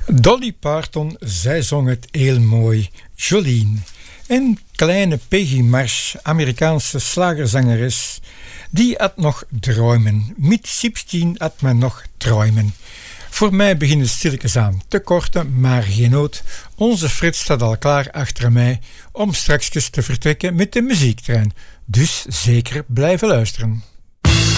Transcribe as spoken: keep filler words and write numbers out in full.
Dolly Parton, zij zong het heel mooi. Jolene. En kleine Peggy Marsh, Amerikaanse slagerzangeres, die had nog dromen. Met zeventien had men nog dromen. Voor mij beginnen stilletjes aan te korten, maar geen nood. Onze Frits staat al klaar achter mij om straks te vertrekken met de muziektrein. Dus zeker blijven luisteren.